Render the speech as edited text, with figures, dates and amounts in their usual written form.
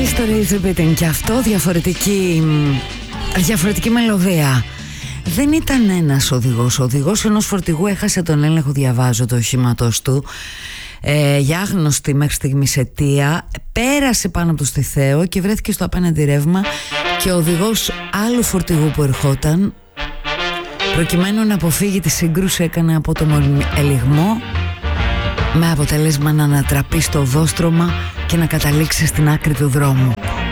History is repeating. Και αυτό διαφορετική μελωδία. Δεν ήταν ένας οδηγός. Ο οδηγός ενός φορτηγού έχασε τον έλεγχο, διαβάζω, του οχήματος του για άγνωστη μέχρι στιγμής αιτία. Πέρασε πάνω από το στιθαίο και βρέθηκε στο απέναντι ρεύμα και ο οδηγός άλλου φορτηγού που ερχόταν, προκειμένου να αποφύγει τη σύγκρουση, έκανε απότομο ελιγμό, με αποτέλεσμα να ανατραπεί στο οδόστρωμα και να καταλήξει στην άκρη του δρόμου.